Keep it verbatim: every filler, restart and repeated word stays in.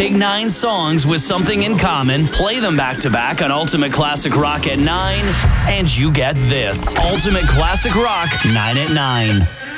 Take nine songs with something in common, play them back to back on Ultimate Classic Rock at nine, and you get this. Ultimate Classic Rock nine at nine.